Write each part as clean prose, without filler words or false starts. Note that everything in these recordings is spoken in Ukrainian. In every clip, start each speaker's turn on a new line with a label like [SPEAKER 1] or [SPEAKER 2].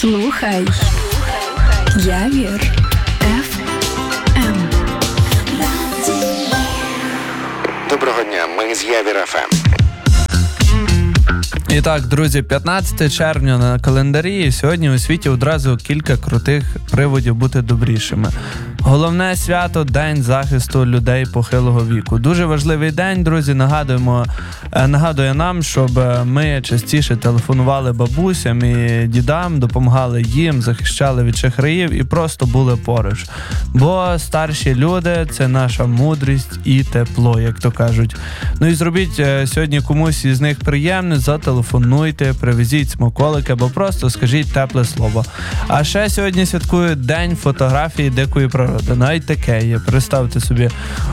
[SPEAKER 1] Слухай Явір FM.
[SPEAKER 2] Доброго дня, ми з Явір FM.
[SPEAKER 3] І так, друзі, 15 червня на календарі, і сьогодні у світі одразу кілька крутих приводів бути добрішими. Головне свято – День захисту людей похилого віку. Дуже важливий день, друзі, нагадує нам, щоб ми частіше телефонували бабусям і дідам, допомагали їм, захищали від шахраїв і просто були поруч. Бо старші люди – це наша мудрість і тепло, як то кажуть. Ну і зробіть сьогодні комусь із них приємне, зателефонуйте, привезіть смаколики або просто скажіть тепле слово. А ще сьогодні святкують День фотографії дикої природи. Навіть таке є, представте собі.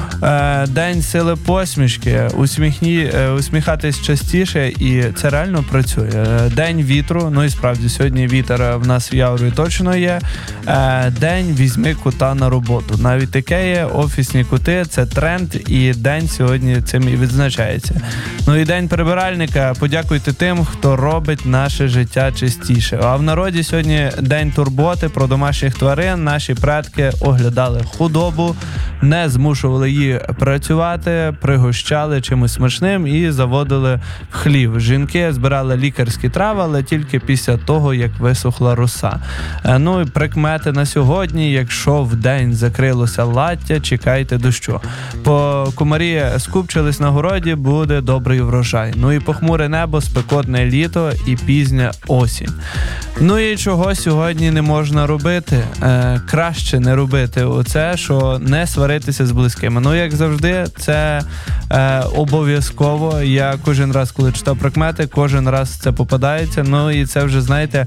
[SPEAKER 3] День сили посмішки, усміхатись частіше, і це реально працює. День вітру, ну і справді, сьогодні вітер в нас в Яворі точно є. День візьми кота на роботу. Навіть таке є, офісні коти, це тренд, і день сьогодні цим і відзначається. Ну і День прибиральника, подякуйте тим, хто робить наше життя чистіше. А в народі сьогодні День турботи про домашніх тварин, наші предки оглядали худобу, не змушували її працювати, пригощали чимось смачним і заводили в хлів. Жінки збирали лікарські трави, але тільки після того, як висохла роса. Ну і прикмети на сьогодні: якщо вдень закрилося лаття, чекайте дощу. По комарі скупчились на городі, буде добрий врожай. Ну і похмуре небо, спекотне літо і пізня осінь. Ну і чого сьогодні не можна робити? Краще не робити оце, що не сваритися з близькими. Ну, як завжди, це обов'язково. Я кожен раз, коли читав прикмети, кожен раз це попадається. Ну і це вже, знаєте,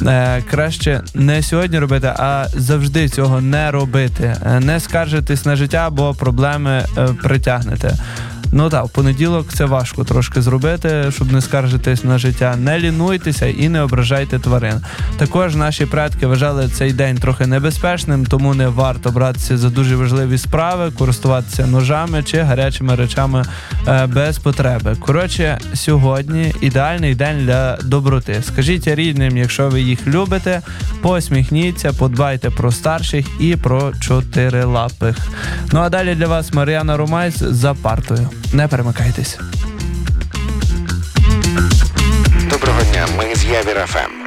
[SPEAKER 3] краще не сьогодні робити, а завжди цього не робити. Не скаржитись на життя, бо проблеми притягнете. Ну так, в понеділок це важко трошки зробити, щоб не скаржитись на життя. Не лінуйтеся і не ображайте тварин. Також наші предки вважали цей день трохи небезпечним, тому не варто братися за дуже важливі справи, користуватися ножами чи гарячими речами без потреби. Коротше, сьогодні ідеальний день для доброти. Скажіть рідним, якщо ви їх любите, посміхніться, подбайте про старших і про чотирилапих. Ну а далі для вас Мар'яна Ромайсь «За партою». Не перемикайтесь.
[SPEAKER 2] Доброго дня, ми з Явір FM.